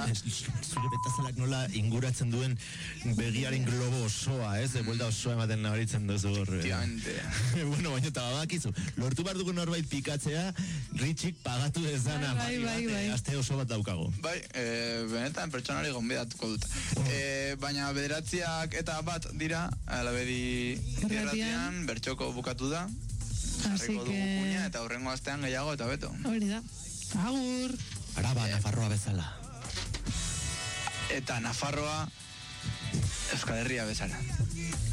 zure betazalak nola inguratzen duen begiaren globo osoa, ez? Buelta osoa ematen nabaritzen duzu hor. Bueno, baina eta bakizu, lortu behar dugu norbait pikatzea, Ritxik pagatu dezana. Bai. Aste oso bat daukago. Bai, benetan pertsonari gonbidatuko dut. Baina bederatziak eta bat dira, alabedi irratian, bertxoko bukatu da. Jarriko dugu kuña eta hurrengo astean gehiago eta beto. Hori da. Agur. Araba, Nafarroa bezala. Eta Nafarroa Euskal Herria bezala.